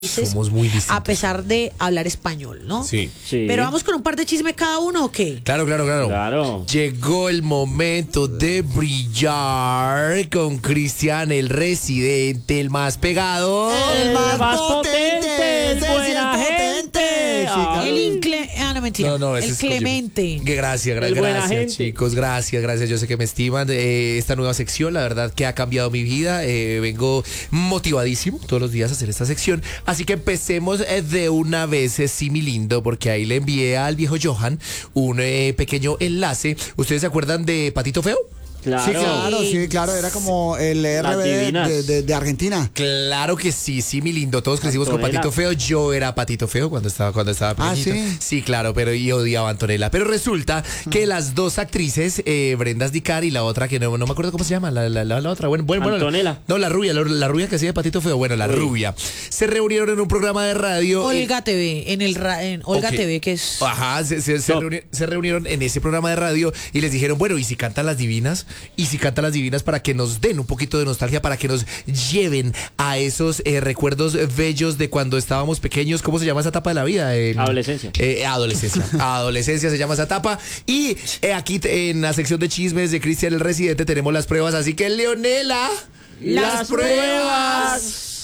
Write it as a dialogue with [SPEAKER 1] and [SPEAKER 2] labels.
[SPEAKER 1] Somos muy distintos.
[SPEAKER 2] A pesar de hablar español, ¿no?
[SPEAKER 1] Sí.
[SPEAKER 3] Sí.
[SPEAKER 2] Pero vamos con un par de chismes cada uno, ¿o qué?
[SPEAKER 1] Claro.
[SPEAKER 3] Claro.
[SPEAKER 1] Llegó el momento de brillar con Cristian, el residente, el más pegado.
[SPEAKER 3] El más potente,
[SPEAKER 4] ese
[SPEAKER 3] buena
[SPEAKER 4] sí es
[SPEAKER 3] gente.
[SPEAKER 4] potente. Sí, claro.
[SPEAKER 2] No, mentira.
[SPEAKER 1] No, ese
[SPEAKER 2] el
[SPEAKER 1] es
[SPEAKER 2] Clemente.
[SPEAKER 1] Gracias,
[SPEAKER 3] El buena
[SPEAKER 1] gracias,
[SPEAKER 3] gente.
[SPEAKER 1] chicos. Gracias. Yo sé que me estiman. Esta nueva sección, la verdad que ha cambiado mi vida. Vengo motivadísimo todos los días a hacer esta sección. Así que empecemos de una vez, sí, mi lindo, porque ahí le envié al viejo Johan un pequeño enlace. ¿Ustedes se acuerdan de Patito Feo?
[SPEAKER 3] Claro.
[SPEAKER 4] Sí, claro, era como el
[SPEAKER 3] Las
[SPEAKER 4] RBD
[SPEAKER 3] divinas.
[SPEAKER 4] de Argentina.
[SPEAKER 1] Claro que sí, mi lindo. Todos crecimos con
[SPEAKER 3] Antonella.
[SPEAKER 1] Patito Feo. Yo era Patito Feo cuando estaba pequeñito.
[SPEAKER 4] ¿sí?
[SPEAKER 1] Claro, pero y odiaba a Antonella. Pero resulta que las dos actrices, Brenda Asdicar y la otra que no me acuerdo cómo se llama, la otra. Bueno,
[SPEAKER 3] Antonella.
[SPEAKER 1] No, la rubia que hacía de Patito Feo. Bueno, la rubia. Se reunieron en un programa de radio.
[SPEAKER 2] Olga TV, en Olga
[SPEAKER 1] Ok.
[SPEAKER 2] TV, que es...
[SPEAKER 1] Ajá, se reunieron en ese programa de radio y les dijeron, bueno, ¿y si cantan las divinas? ¿Y si cantan las divinas para que nos den un poquito de nostalgia, para que nos lleven a esos recuerdos bellos de cuando estábamos pequeños? ¿Cómo se llama esa etapa de la vida?
[SPEAKER 3] Adolescencia.
[SPEAKER 1] Adolescencia. Adolescencia se llama esa etapa. Y aquí en la sección de chismes de Cristian el Residente tenemos las pruebas, así que Leonela,
[SPEAKER 3] Las pruebas.